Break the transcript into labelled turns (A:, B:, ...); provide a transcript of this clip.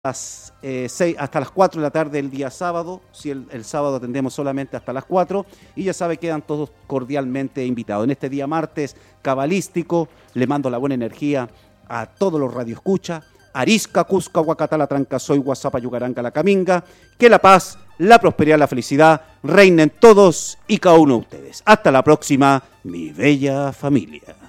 A: hasta las 4 de la tarde el día sábado. Si el sábado atendemos solamente hasta las 4, y ya sabe, quedan todos cordialmente invitados. En este día martes cabalístico le mando la buena energía a todos los radioescuchas. Arisca, Cusca, Huacatala, Trancasoy, Guasapa, Yugaranga, La Caminga. Que la paz, la prosperidad, la felicidad reinen todos y cada uno de ustedes. Hasta la próxima, mi bella familia.